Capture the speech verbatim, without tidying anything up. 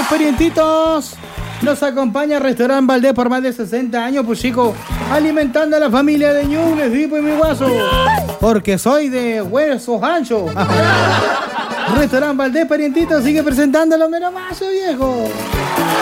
parientitos. Nos acompaña Restaurante Valdés por más de sesenta años, pues chicos, alimentando a la familia de Ñubles, tipo y mi guaso. Porque soy de huesos anchos. Restaurante Valdés, parientitos, sigue presentándolo, menos más, viejo.